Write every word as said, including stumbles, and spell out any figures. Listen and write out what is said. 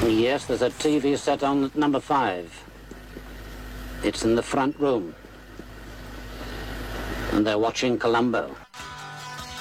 Yes, there's a T V set on at number five. It's in the front room. And they're watching Columbo.